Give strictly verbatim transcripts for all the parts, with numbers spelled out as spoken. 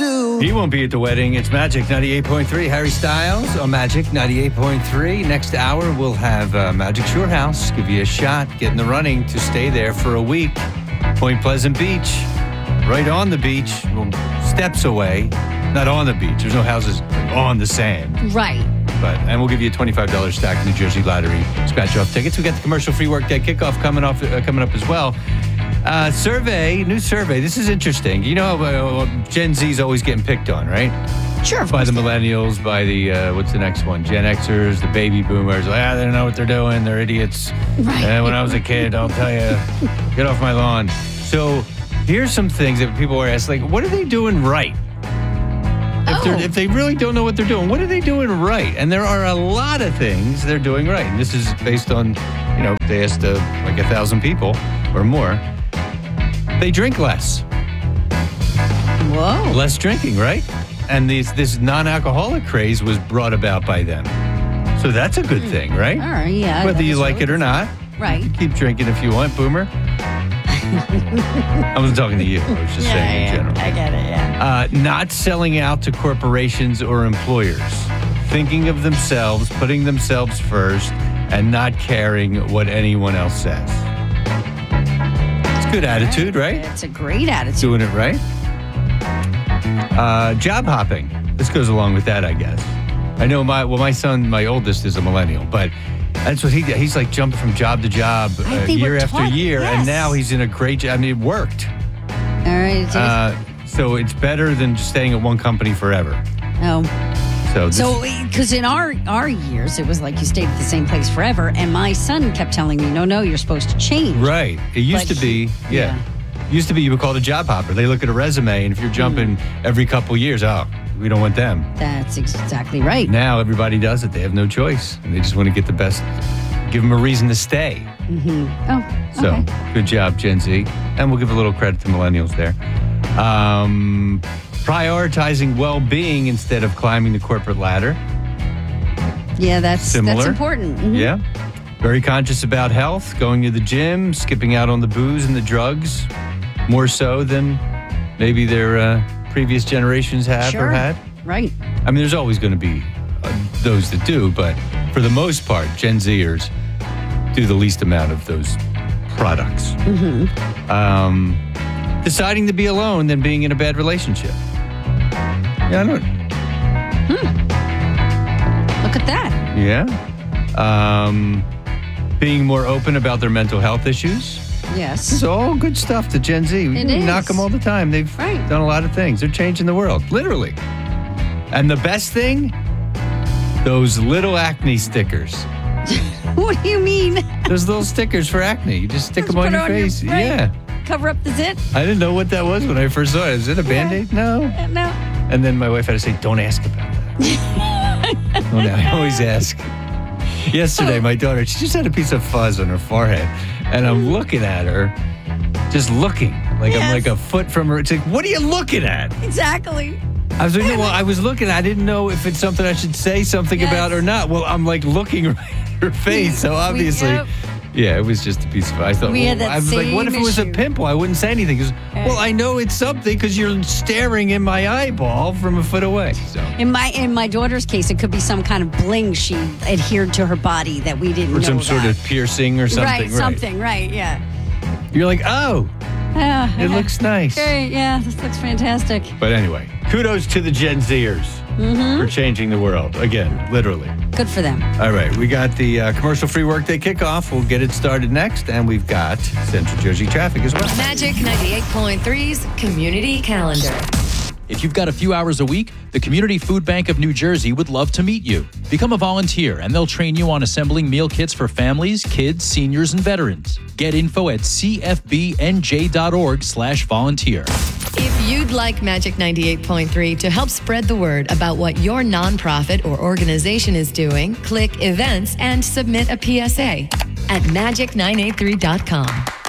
do. He won't be at the wedding. It's Magic ninety-eight point three. Harry Styles on Magic ninety-eight point three. Next hour, we'll have uh, Magic Shore House. Give you a shot. Get in the running to stay there for a week. Point Pleasant Beach. Right on the beach. Well, steps away. Not on the beach. There's no houses on the sand. Right. But and we'll give you a twenty-five dollars stack New Jersey Lottery scratch-off tickets. We got the commercial-free workday kickoff coming off uh, coming up as well. Uh, survey, new survey. This is interesting. You know, uh, Gen Z is always getting picked on, right? Sure. By the millennials, by the, uh, what's the next one? Gen Xers, the baby boomers. Ah, they don't know what they're doing. They're idiots. Right. And when I was a kid, I'll tell you, get off my lawn. So here's some things that people are asking, like, what are they doing right? If, Oh. they're, if they really don't know what they're doing, what are they doing right? And there are a lot of things they're doing right. And this is based on, you know, they asked uh, like a thousand people or more. They drink less. Whoa. Less drinking, right? And this this non-alcoholic craze was brought about by them. So that's a good thing, right? All right, yeah. Whether that you is like really it or not. Right. You can keep drinking if you want, Boomer. I wasn't talking to you. I was just Yeah, saying in yeah, general. I get it, yeah. Uh, not selling out to corporations or employers. Thinking of themselves, putting themselves first, and not caring what anyone else says. It's a good attitude, right? It's a great attitude. Doing it right. Uh, job hopping. This goes along with that, I guess. I know my well, my son, my oldest, is a millennial, but that's what he did. He's like jumping from job to job I uh, think year we're after taught- year, yes. and now he's in a great job. I mean, it worked. All right. so- Uh, so it's better than just staying at one company forever. oh. So, this, So, because in our our years, it was like you stayed at the same place forever, and my son kept telling me, "No, no, you're supposed to change." right. It used But to be, he- yeah. Used to be you were called a job hopper. They look at a resume, and if you're jumping Hmm. every couple years, oh, we don't want them. That's exactly right. Now everybody does it. They have no choice. They just want to get the best, give them a reason to stay. Oh, So okay. good job, Gen Z. And we'll give a little credit to millennials there. Um, prioritizing well-being instead of climbing the corporate ladder. Yeah, that's Similar. that's important. Mhm. Yeah. Very conscious about health, going to the gym, skipping out on the booze and the drugs, more so than maybe their uh, previous generations have Sure. or had. Right. I mean, there's always going to be uh, those that do, but for the most part, Gen Zers do the least amount of those products. Mm-hmm. Um, deciding to be alone than being in a bad relationship. Yeah, I don't. Look at that. Yeah. Um, being more open about their mental health issues. This Yes. is all good stuff to Gen Z. We It can is. knock them all the time. They've Right. done a lot of things. They're changing the world, literally. And the best thing, those little acne stickers. What do you mean? Those little stickers for acne. You just stick Just them on put your it on your- face. right. Yeah. Cover up the zit? I didn't know what that was when I first saw it. Is it a Band-Aid? No. Uh, No. And then my wife had to say, don't ask about that. Well, now I always ask. Yesterday, my daughter, she just had a piece of fuzz on her forehead. And I'm looking at her, just looking. Like I'm Yes. like a foot from her. It's like, what are you looking at? Exactly. I was like, well, I was looking. I didn't know if it's something I should say something Yes. about or not. Well, I'm like looking right at her face. So obviously, yep. yeah, it was just a piece of. I thought, We well, had that I was like, what if same it was a issue. pimple? I wouldn't say anything. Because, well, I know it's something because you're staring in my eyeball from a foot away. So. In my in my daughter's case, it could be some kind of bling she adhered to her body that we didn't Or know some about. sort of piercing or something. right, something, right, yeah. You're like, oh, Uh, it looks nice. Great, yeah, this looks fantastic. But anyway, kudos to the Gen Zers Mm-hmm. for changing the world. Again, literally. Good for them. All right, we got the uh, commercial-free workday kickoff. We'll get it started next, and we've got Central Jersey traffic as well. Magic ninety-eight point three's Community Calendar. If you've got a few hours a week, the Community Food Bank of New Jersey would love to meet you. Become a volunteer, and they'll train you on assembling meal kits for families, kids, seniors, and veterans. Get info at cfbnj.org slash volunteer. If you'd like Magic ninety-eight point three to help spread the word about what your nonprofit or organization is doing, click Events and submit a P S A at magic nine eight three dot com.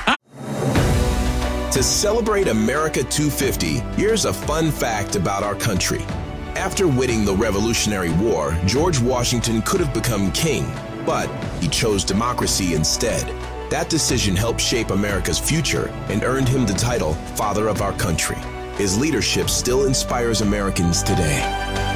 To celebrate America two fifty, here's a fun fact about our country. After winning the Revolutionary War, George Washington could have become king, but he chose democracy instead. That decision helped shape America's future and earned him the title Father of our Country. His leadership still inspires Americans today.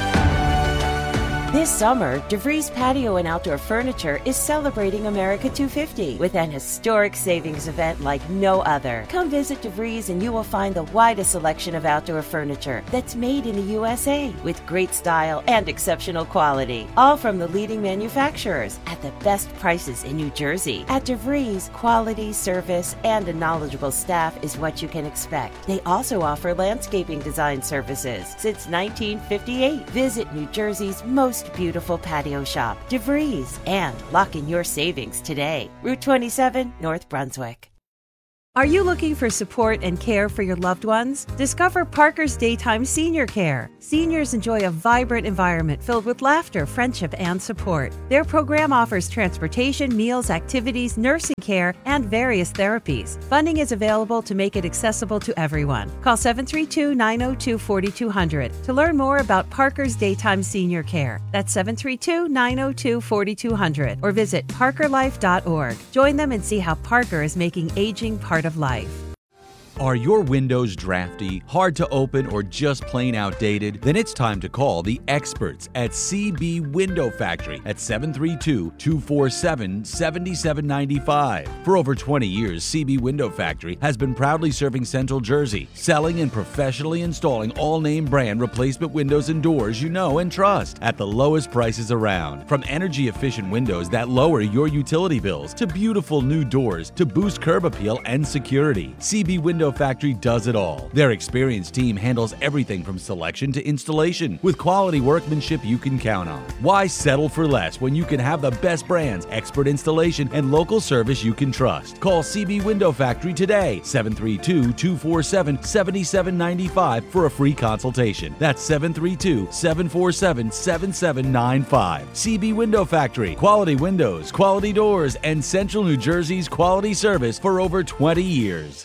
This summer, DeVries Patio and Outdoor Furniture is celebrating America two fifty with an historic savings event like no other. Come visit DeVries and you will find the widest selection of outdoor furniture that's made in the U S A with great style and exceptional quality. All from the leading manufacturers at the best prices in New Jersey. At DeVries, quality, service, and a knowledgeable staff is what you can expect. They also offer landscaping design services since nineteen fifty-eight. Visit New Jersey's most beautiful patio shop, DeVries, and lock in your savings today. Route twenty-seven, North Brunswick. Are you looking for support and care for your loved ones? Discover Parker's Daytime Senior Care. Seniors enjoy a vibrant environment filled with laughter, friendship, and support. Their program offers transportation, meals, activities, nursing care, and various therapies. Funding is available to make it accessible to everyone. Call seven three two, nine zero two, four two zero zero to learn more about Parker's Daytime Senior Care. That's seven three two, nine zero two, four two zero zero or visit parker life dot org. Join them and see how Parker is making aging part of life. Are your windows drafty, hard to open, or just plain outdated? Then it's time to call the experts at C B Window Factory at seven three two, two four seven, seven seven nine five. For over twenty years, C B Window Factory has been proudly serving Central Jersey, selling and professionally installing all name brand replacement windows and doors you know and trust at the lowest prices around. From energy efficient windows that lower your utility bills to beautiful new doors to boost curb appeal and security, C B Window Factory does it all. Their experienced team handles everything from selection to installation with quality workmanship you can count on. Why settle for less when you can have the best brands, expert installation, and local service you can trust? Call C B Window Factory today, seven three two, two four seven, seven seven nine five for a free consultation. That's seven three two, seven four seven, seven seven nine five. C B Window Factory, quality windows, quality doors, and Central New Jersey's quality service for over twenty years.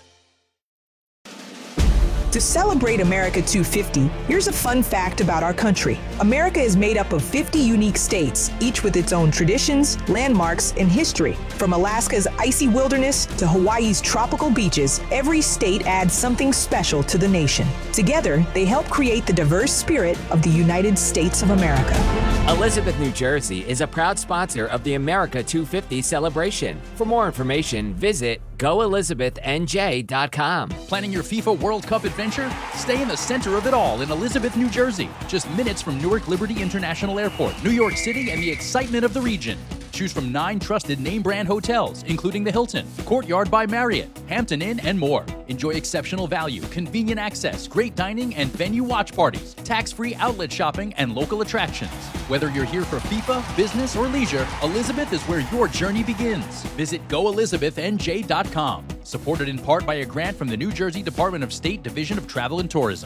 To celebrate America two fifty, here's a fun fact about our country. America is made up of fifty unique states, each with its own traditions, landmarks, and history. From Alaska's icy wilderness to Hawaii's tropical beaches, every state adds something special to the nation. Together, they help create the diverse spirit of the United States of America. Elizabeth, New Jersey is a proud sponsor of the America two fifty celebration. For more information, visit go elizabeth n j dot com. Planning your FIFA World Cup adventure? Stay in the center of it all in Elizabeth, New Jersey. Just minutes from Newark Liberty International Airport, New York City, and the excitement of the region. Choose from nine trusted name brand hotels, including the Hilton, Courtyard by Marriott, Hampton Inn, and more. Enjoy exceptional value, convenient access, great dining, and venue watch parties, tax-free outlet shopping, and local attractions. Whether you're here for FIFA, business, or leisure, Elizabeth is where your journey begins. Visit go elizabeth n j dot com. Supported in part by a grant from the New Jersey Department of State Division of Travel and Tourism.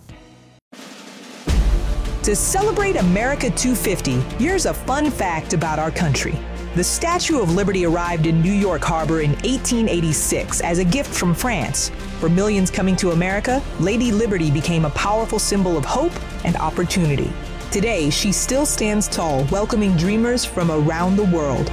To celebrate America two fifty, here's a fun fact about our country. The Statue of Liberty arrived in New York Harbor in eighteen eighty-six as a gift from France. For millions coming to America, Lady Liberty became a powerful symbol of hope and opportunity. Today, she still stands tall, welcoming dreamers from around the world.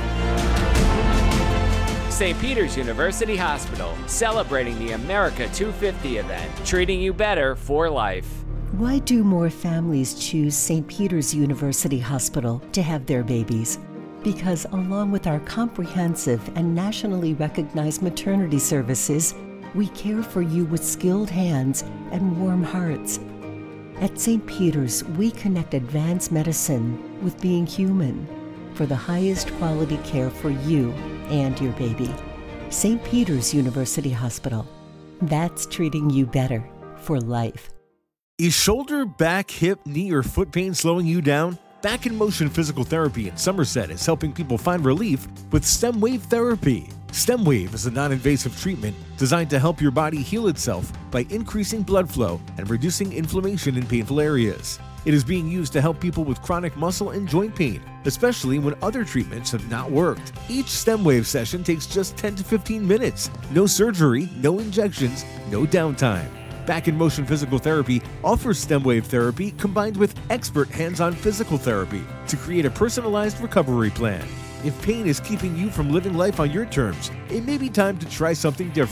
Saint Peter's University Hospital, celebrating the America two fifty event, treating you better for life. Why do more families choose Saint Peter's University Hospital to have their babies? Because along with our comprehensive and nationally recognized maternity services, we care for you with skilled hands and warm hearts. At Saint Peter's, we connect advanced medicine with being human for the highest quality care for you and your baby. Saint Peter's University Hospital. That's treating you better for life. Is shoulder, back, hip, knee, or foot pain slowing you down? Back in Motion Physical Therapy in Somerset is helping people find relief with STEM Wave Therapy. STEM Wave is a non-invasive treatment designed to help your body heal itself by increasing blood flow and reducing inflammation in painful areas. It is being used to help people with chronic muscle and joint pain, especially when other treatments have not worked. Each STEM Wave session takes just ten to fifteen minutes. No surgery, no injections, no downtime. Back in Motion Physical Therapy offers STEM Wave Therapy combined with expert hands-on physical therapy to create a personalized recovery plan. If pain is keeping you from living life on your terms, it may be time to try something different.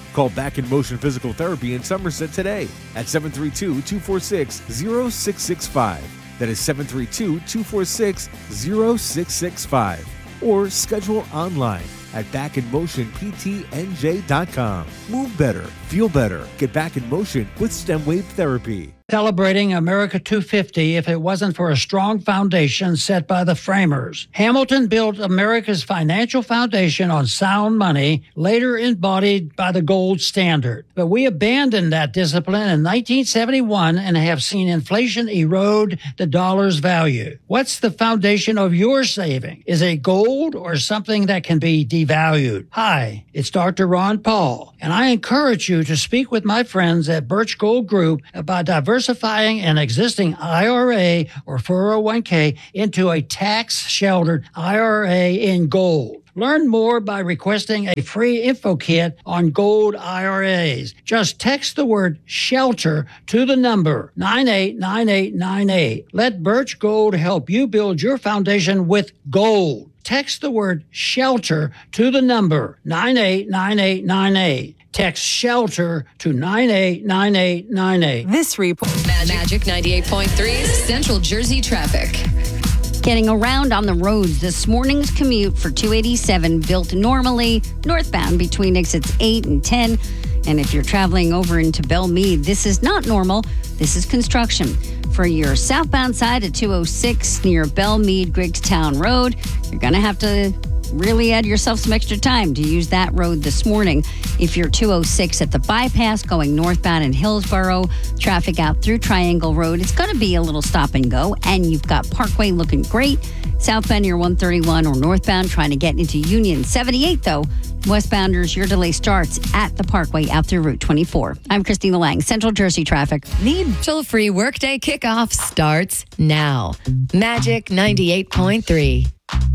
Call Back in Motion Physical Therapy in Somerset today at seven three two, two four six, zero six six five. That is seven three two, two four six, zero six six five. Or schedule online at back in motion p t n j dot com. Move better, feel better. Get back in motion with STEM Wave Therapy. Celebrating America two fifty if it wasn't for a strong foundation set by the framers. Hamilton built America's financial foundation on sound money, later embodied by the gold standard. But we abandoned that discipline in nineteen seventy-one and have seen inflation erode the dollar's value. What's the foundation of your saving? Is it gold or something that can be devalued? Hi, it's Doctor Ron Paul, and I encourage you to speak with my friends at Birch Gold Group about diversity diversifying an existing I R A or four oh one k into a tax-sheltered I R A in gold. Learn more by requesting a free info kit on gold I R As. Just text the word SHELTER to the number nine eight nine eight nine eight. Let Birch Gold help you build your foundation with gold. Text the word SHELTER to the number nine eight nine eight nine eight. Text SHELTER to nine eight nine eight nine eight. This report. Magic ninety-eight point three Central Jersey traffic. Getting around on the roads. This morning's commute for two eighty-seven built normally northbound between exits eight and ten. And if you're traveling over into Belle Meade, this is not normal. This is construction. For your southbound side at two oh six near Belle Meade, Griggstown Road, you're going to have to really add yourself some extra time to use that road this morning. If you're two oh six at the bypass going northbound in Hillsborough, traffic out through Triangle Road, it's going to be a little stop and go, and you've got Parkway looking great. Southbound near one thirty-one or northbound trying to get into Union seventy-eight, though. Westbounders, your delay starts at the Parkway out through Route twenty-four. I'm Christina Lang, Central Jersey Traffic. Need toll-free workday kickoff starts now. Magic ninety-eight point three.